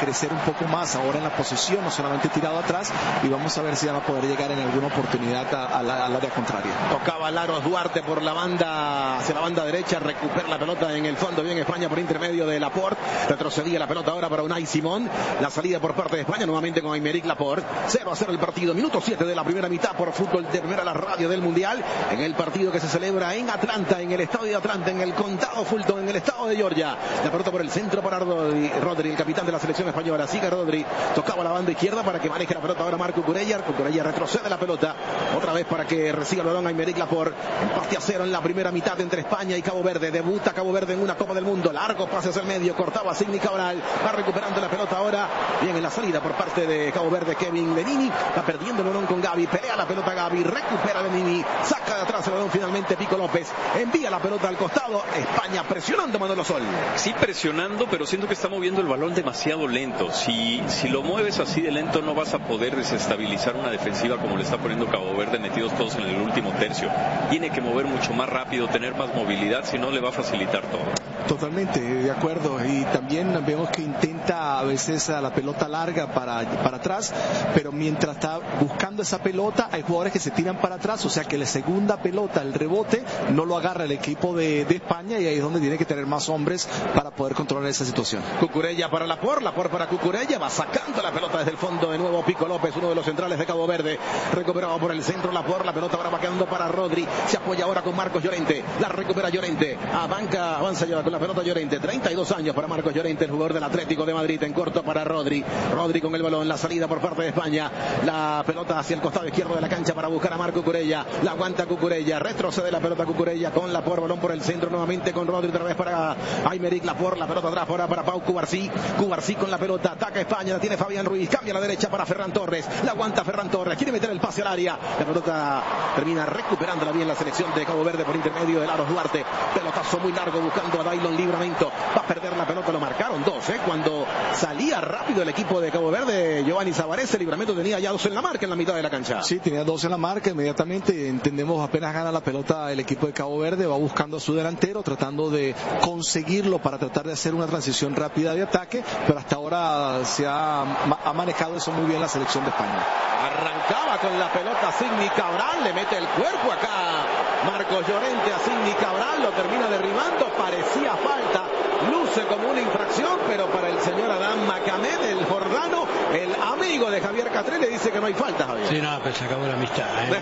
crecer un poco más ahora en la posición, no solamente tirado atrás, y vamos a ver si van a poder llegar en alguna oportunidad al área contraria. Tocaba Laros Duarte por la banda, hacia la banda derecha, recupera la pelota en el fondo, bien España por intermedio de Laporte, retrocedía la pelota ahora para Unai Simón, la salida por parte de España nuevamente con Aymeric Laporte, 0-0 el partido, minuto 7 de la primera mitad por Fútbol de Primera, la radio del Mundial, en el partido que se celebra en Atlanta, en el estadio de Atlanta, en el condado Fulton, en el estado de Georgia. La pelota por el centro para Rodri, el capitán de la selección española. Sigue Rodri, tocaba la banda izquierda para que maneje la pelota ahora Marco Cucurella. Cucurella retrocede la pelota otra vez para que reciba el balón Aymeric Laporte. Empate a 0 en la primera mitad entre España y Cabo Verde. Debuta Cabo Verde en una Copa del Mundo. Largo pase hacia el medio, cortaba Sidney Cabral, va recuperando la pelota ahora. Bien en la salida por parte de Cabo Verde Kevin Lenini, va perdiendo el balón con Gavi, pelea la pelota Gavi, recupera Lenini, saca de atrás el balón finalmente Pico López, envía la pelota al costado. España presionando, Manolo Sol. Sí, presionando, pero siento que está moviendo el balón demasiado lento. Si lo mueves así de lento no vas a poder desestabilizar una defensiva como le está poniendo Cabo Verde, metidos todos en el último tercio. Tiene que mover mucho más rápido, tener más movilidad, si no le va a facilitar todo. Totalmente, de acuerdo. Y también vemos que intenta a veces a la pelota larga para atrás, pero mientras está buscando esa pelota hay jugadores que se tiran para atrás, o sea que la segunda pelota, el rebote, no lo agarra el equipo de España, y ahí es donde tiene que tener más hombres para poder controlar esa situación. Cucurella para Laporte para Cucurella, va sacando la pelota desde el fondo de nuevo Pico López, uno de los centrales de Cabo Verde, recuperado por el centro Laporte, la pelota ahora va quedando para Rodri, se apoya ahora con Marcos Llorente, la recupera Llorente, avanza ya con la pelota Llorente, 32 años para Marcos Llorente, el jugador del Atlético de Madrid, en corto para Rodri con el balón, la salida por parte de España, la pelota hacia el costado izquierdo de la cancha para buscar a Marco Cucurella, la aguanta Cucurella, retrocede la pelota Cucurella con Laporte, balón por el centro nuevamente con Rodri, otra vez para Aymeric Laporte, la pelota atrás ahora para Pau Cubarsí con la pelota, ataca España, la tiene Fabián Ruiz, cambia a la derecha para Ferran Torres, la aguanta Ferran Torres, quiere meter el pase al área, la pelota termina recuperándola bien la selección de Cabo Verde por intermedio de Laros Duarte, pelotazo muy largo buscando a Dailon Livramento, va a perder la pelota, lo marcaron dos, cuando salía rápido el equipo de Cabo Verde, Giovanni Savarese, Livramento tenía ya dos en la marca en la mitad de la cancha. Sí, tenía dos en la marca, inmediatamente entendemos apenas gana la pelota el equipo de Cabo Verde, va buscando a su delantero, tratando de conseguirlo para tratar de hacer una transición rápida de ataque, pero hasta ahora se ha manejado eso muy bien la selección de España. Arrancaba con la pelota Sidney Cabral, le mete el cuerpo acá Marcos Llorente a Sidney Cabral, lo termina derribando, parecía falta, luce como una infracción, pero para el señor Adán Macamed, el jordano, el amigo de Javier Catré, le dice que no hay falta, Javier. Sí, no, pues se acabó la amistad.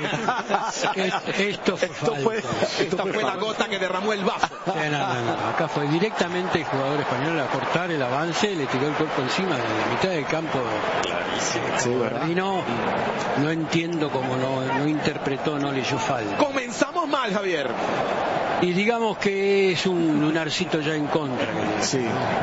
Esto fue la gota que derramó el vaso. Sí, no. Acá fue directamente el jugador español a cortar el avance, le tiró el cuerpo encima de la mitad del campo. Sí, ¿verdad? Y no entiendo cómo no interpretó, no leyó falta. Comenzamos mal, Javier. Y digamos que es un lunarcito ya en contra. Sí.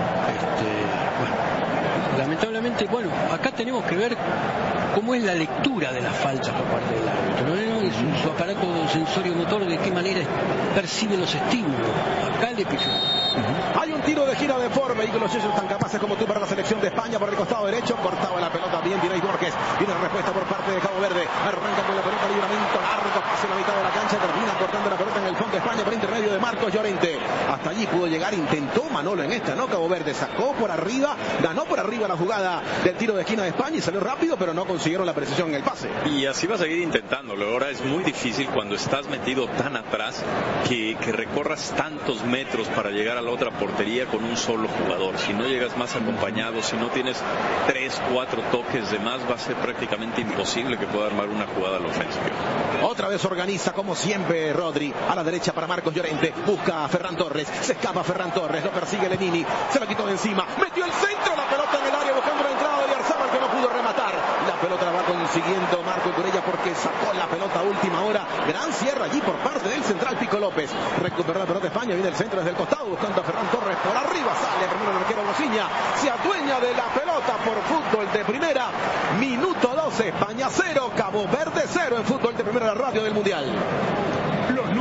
Lamentablemente, acá tenemos que ver cómo es la lectura de las faltas por parte del árbitro, ¿no? Es su aparato sensorio motor, de qué manera percibe los estímulos. Acá le pilló. Hay un tiro de gira de Ford, vehículos ellos tan capaces como tú para la selección de España por el costado derecho, cortaba la pelota bien Vinay Borges, viene respuesta por parte de Cabo Verde, arranca con la pelota, Livramento largo, pase la mitad de la cancha, termina cortando la pelota en el fondo de España por intermedio de Marcos Llorente, hasta allí pudo llegar, intentó Manolo en esta, ¿no? Cabo Verde sacó por arriba, ganó por arriba la jugada del tiro de esquina de España y salió rápido, pero no consiguieron la precisión en el pase. Y así va a seguir intentándolo. Ahora es muy difícil cuando estás metido tan atrás que recorras tantos metros para llegar a la otra portería con un solo jugador. Si no llegas más acompañado, si no tienes 3, 4 toques de más, va a ser prácticamente imposible que pueda armar una jugada al ofensivo. Otra vez organiza como siempre Rodri, a la derecha para Marcos Llorente, busca a Ferran Torres, se escapa Ferran Torres, lo persigue Lenini, se lo quitó de encima, metió el centro, la pelota en el área buscando la entrada de Oyarzabal que no pudo rematar. La pelota la va consiguiendo Marco Cucurella porque sacó la pelota a última hora. Gran cierre allí por parte del central Pico López. Recuperó la pelota España, viene el centro desde el costado buscando a Ferran Torres por arriba, sale primero el arquero Bociña, se adueña de la pelota por Fútbol de Primera. Minuto 12, España 0, Cabo Verde 0 en Fútbol de Primera, la radio del Mundial. Los números de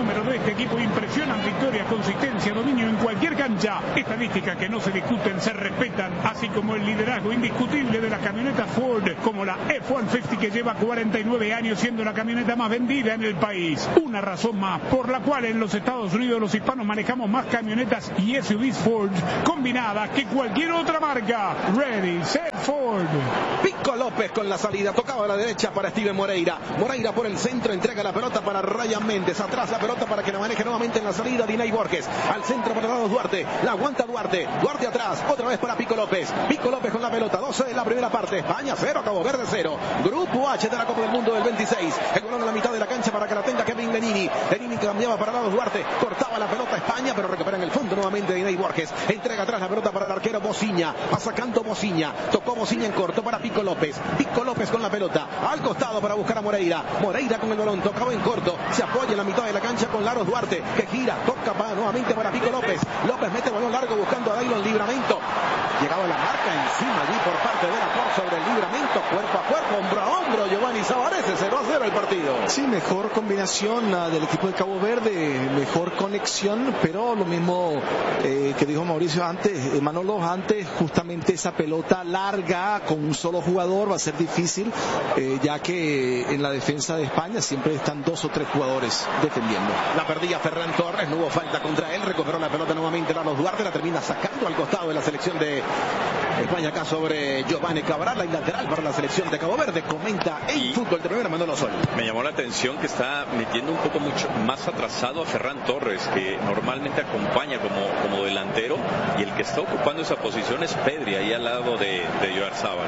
este equipo impresionan victorias, consistencia, dominio en cualquier cancha. Estadísticas que no se discuten, se respetan, así como el liderazgo indiscutible de las camionetas Ford, como la F-150 que lleva 49 años siendo la camioneta más vendida en el país. Una razón más por la cual en los Estados Unidos los hispanos manejamos más camionetas y SUVs Ford combinadas que cualquier otra marca. Ready, set, Ford. Pico López con la salida, tocaba a la derecha para Steven Moreira. Moreira por el centro, entrega la pelota para Ryan Méndez. Atrás la pelota para que la maneje nuevamente en la salida Diney Borges. Al centro para Carlos Duarte, la aguanta Duarte. Duarte atrás, otra vez para Pico López. Pico López con la pelota, 12 en la primera parte. España 0, Cabo Verde 0. Grupo H de la Copa del Mundo del 26. El balón en la mitad de la cancha para que la tenga Kevin Lenini. Lenini cambiaba para Carlos Duarte, cortaba la pelota España, pero recupera en el fondo nuevamente Diney Borges. Entrega atrás la pelota para el arquero Bociña. Va sacando Bociña. Tocó Bociña en corto para Pico López. Pico López con la pelota. Al costado para buscar a Moreira. Moreira con el balón. Tocaba en corto. Se apoya en la mitad de la cancha con Laros Duarte, que gira. Toca nuevamente para Pico López. López mete balón largo buscando a Dailon Livramento. Llegaba la marca encima allí por parte de la Ford sobre el Livramento. Cuerpo a cuerpo, hombro a hombro. Giovanni Savarese, 0-0 el partido. Sí, mejor combinación del equipo de Cabo Verde, mejor conexión, pero lo mismo que dijo Mauricio antes, Manolo, antes, justamente esa pelota larga con un solo jugador va a ser difícil, ya que en la defensa de España siempre están 2 o 3 jugadores defendiendo. La perdía Ferran Torres, no hubo falta contra él, recuperó la pelota nuevamente Carlos Duarte, la termina sacando al costado de la selección de España acá sobre Giovanni Cabral, la lateral para la selección de Cabo Verde. Comenta en Fútbol de Primera Manolo Sol. Me llamó la atención que está metiendo un poco mucho más atrasado a Ferran Torres, que normalmente acompaña como delantero, y el que está ocupando esa posición es Pedri, ahí al lado de Joarzábal.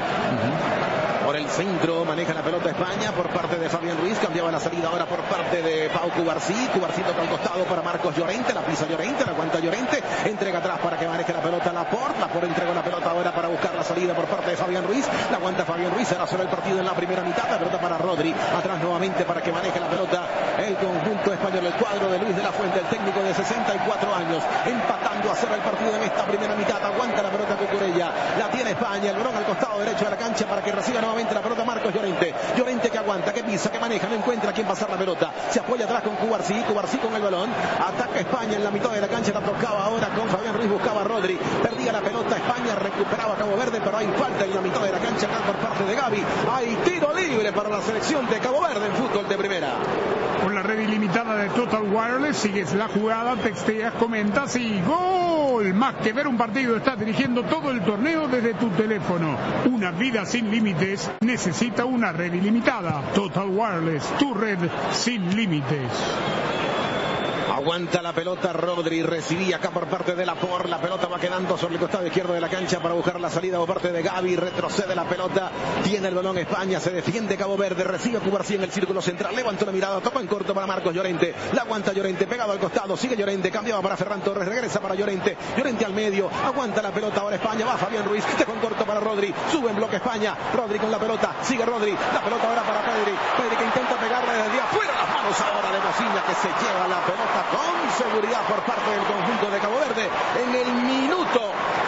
Por el centro maneja la pelota España por parte de Fabián Ruiz, cambiaba la salida ahora por parte de Pau Cubarsí. Cubarsí toca al costado para Marcos Llorente, la pisa Llorente, la aguanta Llorente, entrega atrás para que maneje la pelota Laporte. Laporte entregó la pelota ahora para buscar la salida por parte de Fabián Ruiz, la aguanta Fabián Ruiz, será solo el partido en la primera mitad, la pelota para Rodri, atrás nuevamente para que maneje la pelota el conjunto español, el cuadro de Luis de la Fuente, el técnico de 64 años, empatando a 0 el partido en esta primera mitad. Aguanta la pelota Cucurella, la tiene España, el balón al costado derecho de la cancha para que reciba nuevamente la pelota Marcos Llorente. Llorente que aguanta, que pisa, que maneja, no encuentra a quién pasar la pelota, se apoya atrás con Cubarsí, Cubarsí con el balón, ataca España en la mitad de la cancha, la tocaba ahora con Fabián Ruiz, buscaba a Rodri, perdía la pelota España, recuperaba a Cabo Verde, pero hay falta en la mitad de la cancha acá por parte de Gaby. Hay tiro libre para la selección de Cabo Verde en Fútbol de Primera. Con la red ilimitada de Total Wireless, sigues la jugada, texteas, comentas y ¡gol! Más que ver un partido, estás dirigiendo todo el torneo desde tu teléfono. Una vida sin límites necesita una red ilimitada. Total Wireless, tu red sin límites. Aguanta la pelota Rodri, recibía acá por parte de Laporte, la pelota va quedando sobre el costado izquierdo de la cancha para buscar la salida por parte de Gaby, retrocede la pelota, tiene el balón España, se defiende Cabo Verde, recibe a Cubarsí en el círculo central, levantó la mirada, toca en corto para Marcos Llorente, la aguanta Llorente, pegado al costado, sigue Llorente, cambiaba para Ferran Torres, regresa para Llorente, Llorente al medio, aguanta la pelota ahora España, va Fabián Ruiz, deja en corto para Rodri, sube en bloque España, Rodri con la pelota, sigue Rodri, la pelota ahora para Pedri, Pedri que intenta pegarle desde afuera, las manos ahora de Bociña que se lleva la pelota con seguridad por parte del conjunto de Cabo Verde en el minuto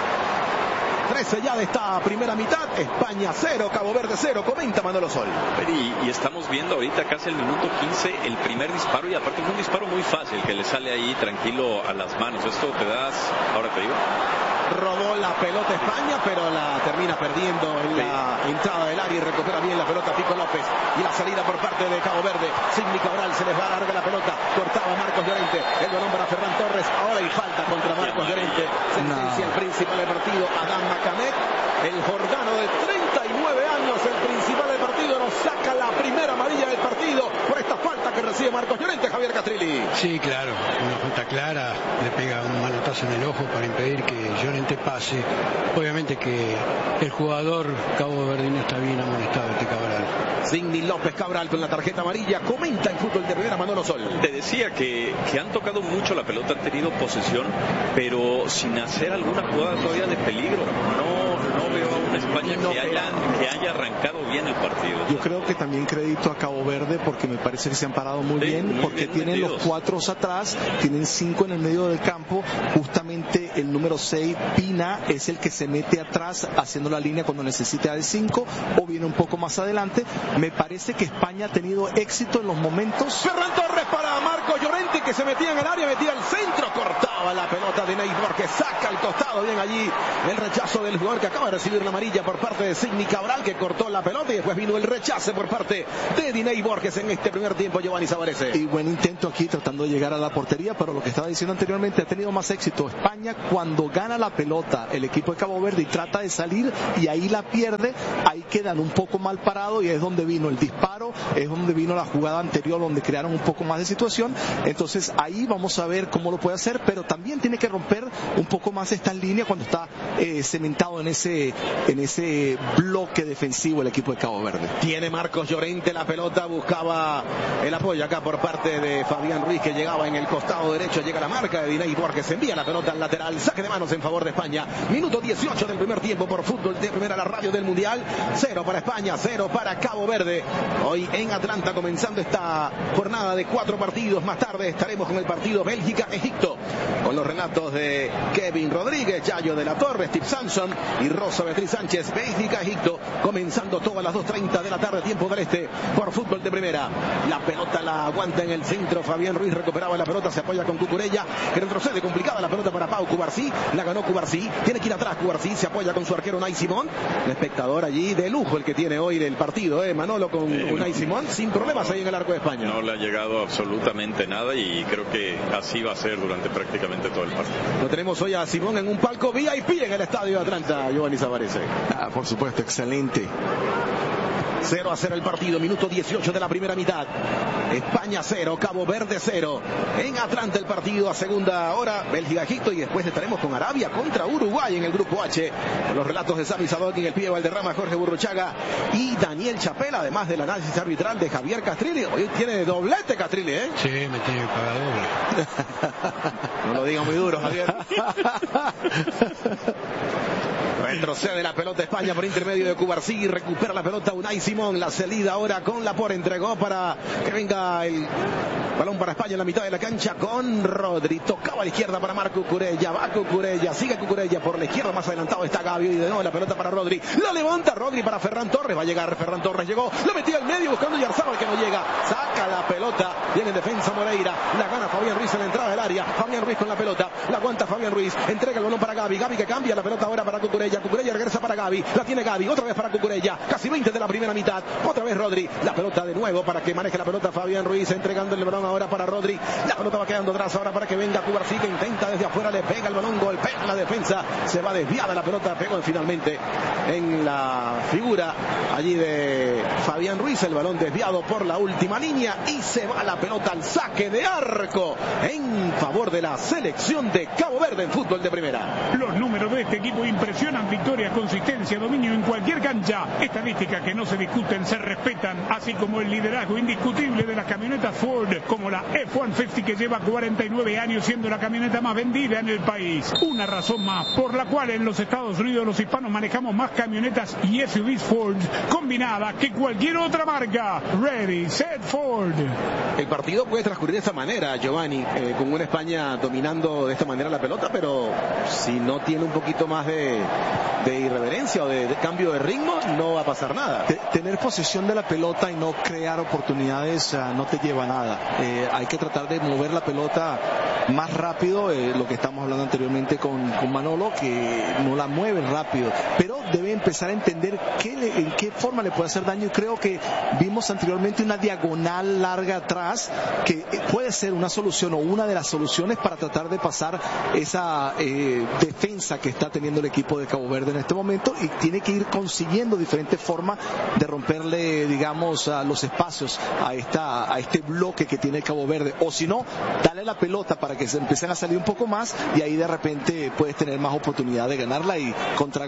13 ya de esta primera mitad. España 0, Cabo Verde 0, comenta Manolo Sol. Y estamos viendo ahorita casi el minuto 15 el primer disparo, y aparte fue un disparo muy fácil que le sale ahí tranquilo a las manos. Esto te das, ahora te digo, robó la pelota España, pero la termina perdiendo en la entrada del área y recupera bien la pelota Pico López. Y la salida por parte de Cabo Verde. Sidney Cabral se les va a larga la pelota. Cortaba Marcos Llorente. El balón para Ferran Torres. Ahora hay falta contra Marcos Llorente. Sentencia el principal del partido, Adam Macamet. El jordano de 39 años, el principal del partido, nos saca la primera amarilla del partido por esta falta que recibe Marcos Llorente, Javier Castrilli. Sí, claro, una falta clara, le pega un manotazo en el ojo para impedir que Llorente pase. Obviamente que el jugador caboverdino está bien amonestado, Cabral. Sidney López Cabral con la tarjeta amarilla, comenta en Fútbol de Primera Manolo Sol. Te decía que han tocado mucho la pelota, han tenido posesión, pero sin hacer alguna jugada todavía de peligro. No veo a un a España que haya arrancado bien el partido. Yo creo que también crédito a Cabo Verde, porque me parece que se han parado muy bien, porque bien tienen metidos. los 4 atrás, tienen 5 en el medio del campo. Justamente el número 6, Pina, es el que se mete atrás haciendo la línea cuando necesita de 5 o viene un poco más adelante. Me parece que España ha tenido éxito en los momentos. Ferran Torres para Marco Llorente, que se metía en el área, metía al centro, cortaba la pelota de Neymar, que saca al costado. Bien allí el rechazo del jugador que acaba de recibir la amarilla por parte de Sidney Cabral, que cortó la pelota, y después vino el rechace por parte de Diney Borges en este primer tiempo. Giovanni Savarese. Y buen intento aquí tratando de llegar a la portería, pero lo que estaba diciendo anteriormente, ha tenido más éxito España cuando gana la pelota el equipo de Cabo Verde y trata de salir y ahí la pierde, ahí quedan un poco mal parados y es donde vino el disparo, es donde vino la jugada anterior donde crearon un poco más de situación. Entonces ahí vamos a ver cómo lo puede hacer, pero también tiene que romper un poco más esta línea cuando está cementado en ese bloque defensivo el equipo de Cabo Verde. Tiene Marcos Llorente la pelota, buscaba el apoyo acá por parte de Fabián Ruiz, que llegaba en el costado derecho, llega la marca de Diney Borges, envía la pelota al lateral, saque de manos en favor de España. Minuto 18 del primer tiempo por Fútbol de Primera, la radio del Mundial. 0 para España, 0 para Cabo Verde. Hoy en Atlanta, comenzando esta jornada de 4 partidos. Más tarde estaremos con el partido Bélgica-Egipto, con los relatos de Kevin Rodríguez, Yayo de la Torre, Steve Sampson y Rosa Beatriz Sánchez. Bélgica-Egipto, comenzando todo a las 2:30 de la tarde, tiempo del este, por Fútbol de Primera. La pelota la aguanta en el centro Fabián Ruiz, recuperaba la pelota, se apoya con Cucurella, que retrocede, complicada la pelota para Pau Cubarsí, la ganó Cubarsí, tiene que ir atrás Cubarsí, se apoya con su arquero Unai Simón, un espectador allí de lujo el que tiene hoy el partido, Manolo, con Unai Simón, sin problemas ahí en el arco de España. No le ha llegado absolutamente nada y creo que así va a ser durante prácticamente todo el partido. Lo tenemos hoy a Simón en un palco VIP en el estadio de Atlanta, Giovanni Savarese. Por supuesto, excelente. 0-0 el partido, minuto 18 de la primera mitad. España 0, Cabo Verde 0. En Atlanta el partido a segunda hora, Bélgica-Egipto, y después estaremos con Arabia contra Uruguay en el grupo H. Con los relatos de Sami Sadoki, el pibe Valderrama, Jorge Burruchaga y Daniel Chapela, además del análisis arbitral de Javier Castrilli. Hoy tiene doblete Castrilli, ¿eh? Sí, me tiene que pagar doble. No lo diga muy duro, Javier. Retrocede la pelota España por intermedio de Cubarsí, recupera la pelota Unai Simón, la salida ahora con Laporte, entregó para que venga el balón para España en la mitad de la cancha con Rodri, tocaba a la izquierda para Marco Cucurella, va Cucurella, sigue Cucurella por la izquierda, más adelantado está Gabio y de nuevo la pelota para Rodri, la levanta Rodri para Ferran Torres, va a llegar Ferran Torres, llegó, lo metió al medio buscando Yarzábal que no llega, saca la pelota, viene en defensa Moreira, la gana Fabián Ruiz en la entrada del área, Fabián Ruiz con la pelota, la aguanta Fabián Ruiz, entrega el balón para Gavi, Gavi que cambia la pelota ahora para Cucurella, Cucurella regresa para Gavi, la tiene Gavi, otra vez para Cucurella, casi 20 de la primera mitad, otra vez Rodri, la pelota de nuevo para que maneje la pelota Fabián Ruiz, entregando el balón ahora para Rodri, la pelota va quedando atrás ahora para que venga Cubarsí, que intenta desde afuera, le pega el balón, golpea la defensa, se va desviada la pelota, pegó finalmente en la figura allí de Fabián Ruiz, el balón desviado por la última línea y se va la pelota al saque de arco en favor de la selección de Cabo Verde en Fútbol de Primera. Los números de este equipo impresionan: victoria, consistencia, dominio en cualquier cancha. Estadísticas que no se discuten, se respetan, así como el liderazgo indiscutible de las camionetas Ford, como la F-150, que lleva 49 años siendo la camioneta más vendida en el país. Una razón más por la cual en los Estados Unidos los hispanos manejamos más camionetas y SUVs Ford combinadas que cualquier otra marca. Ready, set, Ford. El partido puede transcurrir de esta manera, Giovanni, con una España dominando de esta manera la pelota, pero si no tiene un poquito más de irreverencia o de cambio de ritmo, no va a pasar nada. Tener posesión de la pelota y no crear oportunidades no te lleva a nada. Hay que tratar de mover la pelota más rápido, lo que estamos hablando anteriormente con Manolo, que no la mueven rápido, pero debe empezar a entender en qué forma le puede hacer daño, y creo que vimos anteriormente una diagonal larga atrás que puede ser una solución o una de las soluciones para tratar de pasar esa defensa que está teniendo el equipo de Cabo Verde en este momento, y tiene que ir consiguiendo diferentes formas de romperle, digamos, a los espacios a este bloque que tiene Cabo Verde, o si no, dale la pelota para que se empiecen a salir un poco más, y ahí de repente puedes tener más oportunidad de ganarla y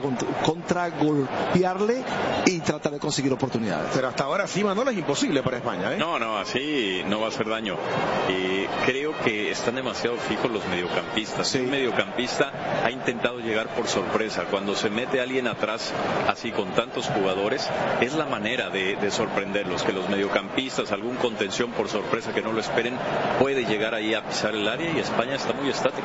contragolpearle y tratar de conseguir oportunidades. Pero hasta ahora sí, Manolo, es imposible para España, ¿eh? No, así no va a hacer daño. Creo que están demasiado fijos los mediocampistas. Sí. Un mediocampista ha intentado llegar por sorpresa. Cuando cuando se mete alguien atrás, así con tantos jugadores, es la manera de sorprenderlos, que los mediocampistas, algún contención por sorpresa que no lo esperen, puede llegar ahí a pisar el área, y España está muy estático.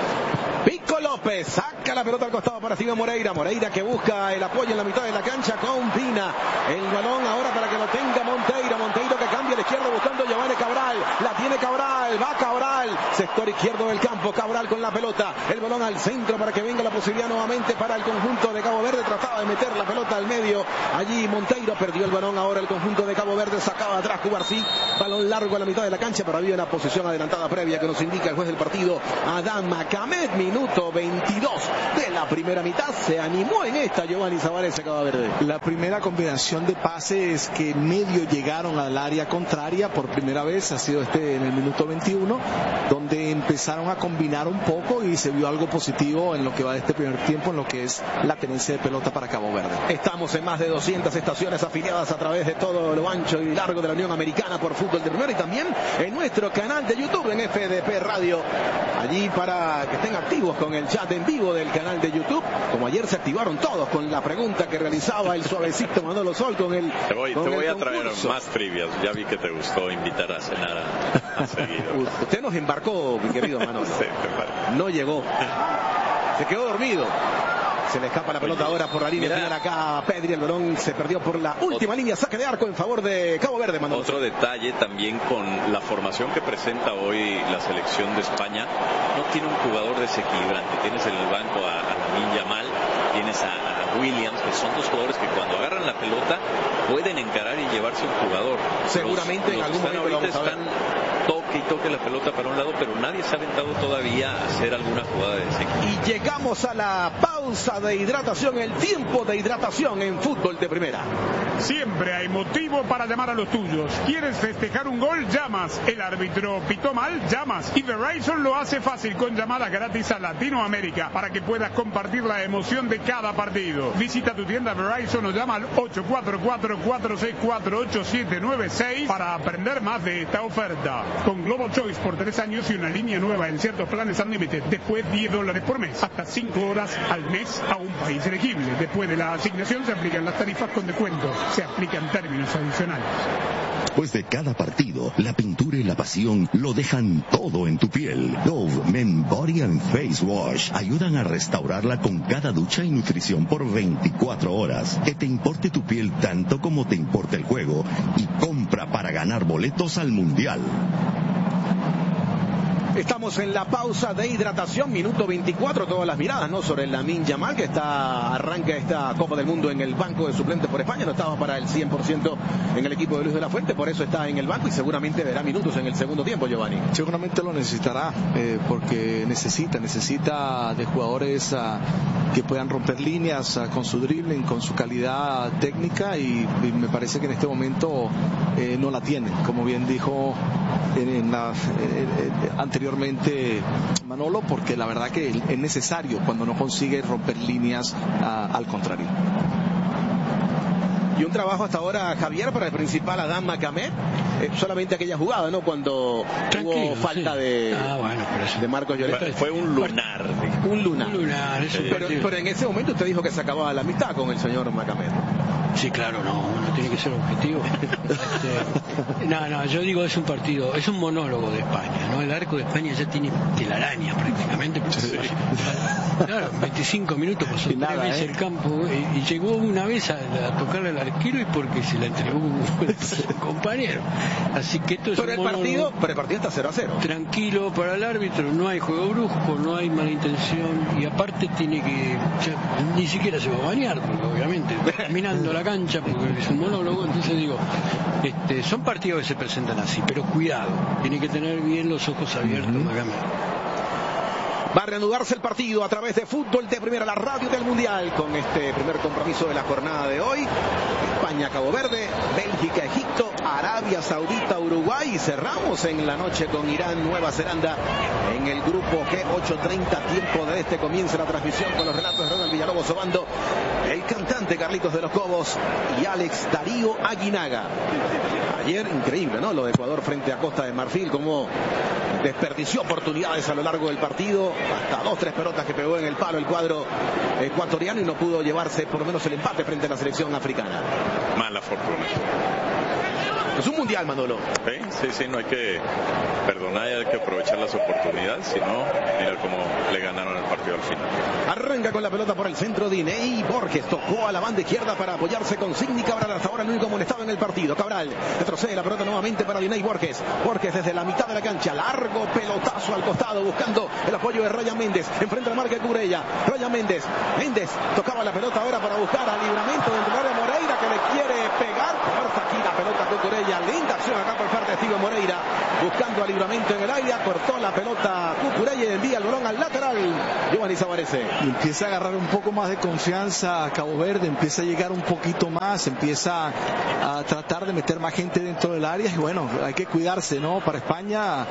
Pico López saca la pelota al costado para Steven Moreira. Moreira que busca el apoyo en la mitad de la cancha con Pina. El balón ahora para que lo tenga Monteiro. Monteiro que cambia a la izquierda buscando Giovanni Cabral. La tiene Cabral, va Cabral. Sector izquierdo del campo. Cabral con la pelota. El balón al centro para que venga la posibilidad nuevamente para el conjunto de Cabo Verde. Trataba de meter la pelota al medio. Allí Monteiro perdió el balón. Ahora el conjunto de Cabo Verde sacaba atrás Cubarsí. Balón largo a la mitad de la cancha, pero había una posición adelantada previa que nos indica el juez del partido, Adán Macamed. Minuto 22 de la primera mitad. Se animó en esta Giovanni Zabaleta de Cabo Verde. La primera combinación de pases que medio llegaron al área contraria por primera vez ha sido en el minuto 21, donde empezaron a combinar un poco y se vio algo positivo en lo que va de este primer tiempo, en lo que es la tenencia de pelota para Cabo Verde. Estamos en más de 200 estaciones afiliadas a través de todo lo ancho y largo de la Unión Americana por Fútbol de Primera, y también en nuestro canal de YouTube en FDP Radio. Allí para que estén activos con el chat en vivo del canal de YouTube, como ayer se activaron todos con la pregunta que realizaba el suavecito Manolo Sol con el Te voy a traer más trivias. Ya vi que te gustó invitar a cenar a seguir. Usted nos embarcó, mi querido Manolo. Sí, no llegó. Se quedó dormido. Se le escapa la pelota ahora por la línea final acá Pedri. El balón se perdió por la última línea. Saque de arco en favor de Cabo Verde, Manolo. Otro detalle también con la formación que presenta hoy la selección de España. No tiene un jugador desequilibrante. Tienes en el banco a Lamine Yamal, tienes a Williams, que son dos jugadores que cuando agarran la pelota pueden encarar y llevarse un jugador. Seguramente en algún momento ahorita están toque y toque la pelota para un lado, pero nadie se ha aventado todavía a hacer alguna jugada de desequilibrio. Y llegamos a la pausa de hidratación, el tiempo de hidratación en Fútbol de Primera. Siempre hay motivo para llamar a los tuyos. ¿Quieres festejar un gol? Llamas. El árbitro pitó mal, llamas. Y Verizon lo hace fácil con llamadas gratis a Latinoamérica para que puedas compartir la emoción de cada partido. Visita tu tienda Verizon o llama al 844-464-8796 para aprender más de esta oferta. Con Global Choice por 3 años y una línea nueva en ciertos planes Unlimited. Después $10 por mes. Hasta 5 horas al mes a un país elegible. Después de la asignación se aplican las tarifas con descuento. Se aplican términos adicionales. Después de cada partido, la pintura y la pasión lo dejan todo en tu piel. Dove Men Body and Face Wash ayudan a restaurarla con cada ducha y nutrición por 24 horas. Que te importe tu piel tanto como te importa el juego, y compra para ganar boletos al Mundial. Estamos en la pausa de hidratación, minuto 24, todas las miradas, ¿no?, sobre Lamine Yamal, que arranca esta Copa del Mundo en el banco de suplentes por España. No estaba para el 100% en el equipo de Luis de la Fuente, por eso está en el banco y seguramente verá minutos en el segundo tiempo, Giovanni. Seguramente lo necesitará, porque necesita de jugadores que puedan romper líneas con su dribbling, con su calidad técnica, y me parece que en este momento no la tiene, como bien dijo anteriormente Manolo, porque la verdad que es necesario cuando no consigue romper líneas al contrario. Y un trabajo hasta ahora, Javier, para el principal Adán Macamed, solamente aquella jugada, ¿no?, cuando hubo falta de Marcos Llorente. Fue un lunar. Un lunar. Pero en ese momento usted dijo que se acababa la amistad con el señor Macamed. Sí, claro, uno tiene que ser objetivo. Yo digo, es un partido, es un monólogo de España, ¿no? El arco de España ya tiene telaraña prácticamente. Claro, 25 minutos pasó 3 veces el campo, y llegó una vez a tocarle al arquero y porque se la entregó un compañero. Así que esto es pero el partido está 0-0. Tranquilo para el árbitro, no hay juego brusco, no hay mala intención, y aparte ni siquiera se va a bañar, porque obviamente caminando la cancha, porque es un monólogo. Entonces digo, son partidos que se presentan así, pero cuidado, tiene que tener bien los ojos abiertos. Va a reanudarse el partido a través de Fútbol de Primera, la radio del Mundial, con este primer compromiso de la jornada de hoy. España, Cabo Verde, Bélgica, Egipto, Arabia Saudita, Uruguay, y cerramos en la noche con Irán, Nueva Zelanda en el grupo G. 8:30 tiempo de este, comienza la transmisión con los relatos de Ronald Villalobos Obando, el cantante Carlitos de los Cobos y Alex Darío Aguinaga. Ayer increíble, ¿no?, lo de Ecuador frente a Costa de Marfil, como desperdició oportunidades a lo largo del partido, hasta 2-3 pelotas que pegó en el palo el cuadro ecuatoriano y no pudo llevarse por lo menos el empate frente a la selección africana. Mala fortuna. Es un mundial, Manolo. Sí, no hay que perdonar, hay que aprovechar las oportunidades, si no, mira cómo le ganaron el partido al final. Arranca con la pelota por el centro Diney Borges, tocó a la banda izquierda para apoyarse con Sidney Cabral, hasta ahora el único amonestado en el partido. Cabral retrocede la pelota nuevamente para Diney Borges. Borges desde la mitad de la cancha, largo pelotazo al costado, buscando el apoyo de Ryan Méndez, enfrente a la marca de Cucurella. Ryan Méndez tocaba la pelota ahora para buscar al Libramento dentro del área Moreira, que le quiere pegar. Corta aquí la pelota Cucurella, linda acción acá por parte de Steven Moreira, buscando al Libramento en el aire, cortó la pelota Cucurella y envía el balón al lateral. Giovanni Savarese. Y empieza a agarrar un poco más de confianza a Cabo Verde, empieza a llegar un poquito más, empieza a tratar de meter más gente dentro del área y bueno, hay que cuidarse, ¿no? Para España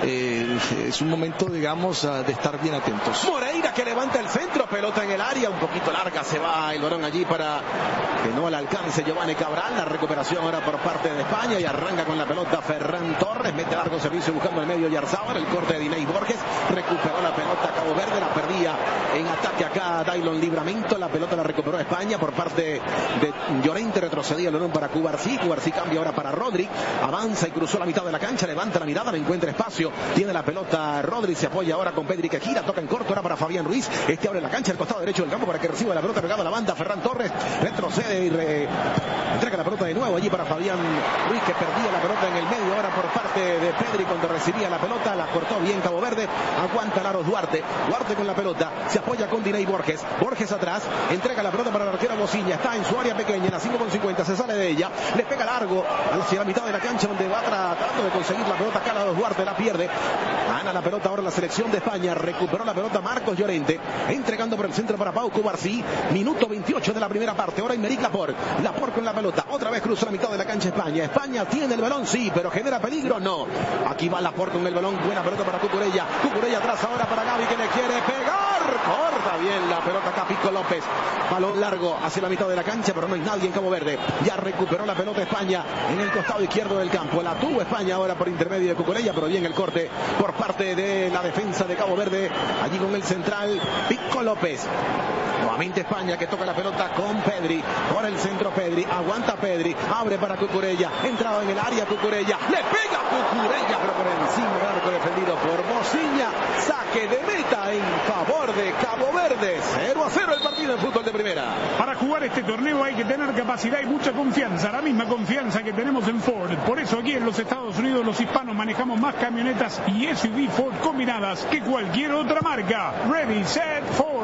es un momento, digamos, de estar bien atentos. Moreira que levanta el centro, pelota en el área, un poquito larga, se va el balón allí para que no le alcance Giovanni Cabral. La recuperación ahora por parte de España y arranca con la pelota Ferran Torres, mete largo servicio buscando el medio Yarzábal, el corte de Diney Borges, recuperó la pelota Cabo Verde, la perdía en ataque acá Daylon Libramento, la pelota la recuperó España por parte de Llorente, retrocedía el balón para Cubarsí cambia ahora para Rodri, avanza y cruzó la mitad de la cancha, levanta la mirada, no encuentra espacio, tiene la pelota Rodri, se apoya ahora con Pedri que gira, toca en corto ahora para Fabián Ruiz, abre la cancha al costado derecho del campo para que reciba la pelota pegada a la banda. Ferran Torres retrocede y entrega la pelota de nuevo allí para Fabián Ruiz, que perdía la pelota en el medio ahora por parte de Pedri cuando recibía la pelota, la cortó bien Cabo Verde, aguanta Laros Duarte con la pelota, se apoya con Diney Borges atrás, entrega la pelota para el arquero Bociña, está en su área pequeña, en la 5,50, se sale de ella, le pega largo hacia la mitad de la cancha donde va tratando de conseguir la pelota acá Laros Duarte, la pierde, gana la pelota ahora la selección de España, recuperó la pelota Marcos Llorente, entregando por el centro para Pau Cubarsí, minuto 28 de la primera parte, ahora Aymeric Laporte con la pelota, otra vez cruza la mitad de la cancha España tiene el balón, sí, pero genera peligro, no, aquí va Laporte con el balón, buena pelota para Cucurella atrás ahora para Gavi que le quiere pegar, corta bien la pelota acá Pico López, balón largo hacia la mitad de la cancha, pero no hay nadie en Cabo Verde, ya recuperó la pelota España en el costado izquierdo del campo, la tuvo España ahora por intermedio de Cucurella, pero bien el corte por parte de la defensa de Cabo Verde, allí con el central Pico López. Nuevamente España que toca la pelota con Pedri, por el centro Pedri, aguanta Pedri, abre para Cucurella, entraba en el área Cucurella, le pega Cucurella, pero por encima del arco defendido por Bociña, saque de meta en favor de Cabo Verde, 0-0 el partido en fútbol de primera. Para jugar este torneo hay que tener capacidad y mucha confianza, la misma confianza que tenemos en Ford, por eso aquí en los Estados Unidos los hispanos manejamos más camionetas y SUV Ford combinadas que cualquier otra marca. Ready, set, Ford.